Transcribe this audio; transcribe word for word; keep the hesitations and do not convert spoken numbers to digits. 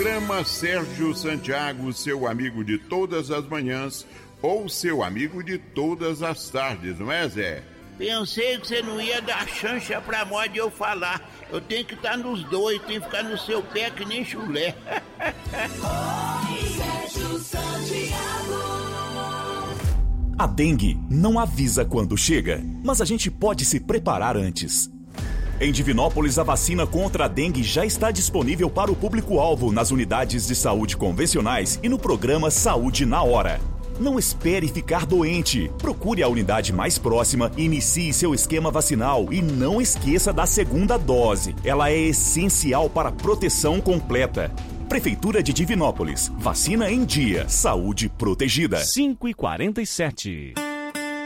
Programa Sérgio Santiago, seu amigo de todas as manhãs ou seu amigo de todas as tardes, não é, Zé? Pensei que você não ia dar chance pra mó de eu falar. Eu tenho que estar nos dois, tenho que ficar no seu pé que nem chulé. Oi, Sérgio Santiago. A dengue não avisa quando chega, mas a gente pode se preparar antes. Em Divinópolis, a vacina contra a dengue já está disponível para o público-alvo nas unidades de saúde convencionais e no programa Saúde na Hora. Não espere ficar doente. Procure a unidade mais próxima e inicie seu esquema vacinal. E não esqueça da segunda dose. Ela é essencial para a proteção completa. Prefeitura de Divinópolis. Vacina em dia. Saúde protegida. cinco e quarenta e sete.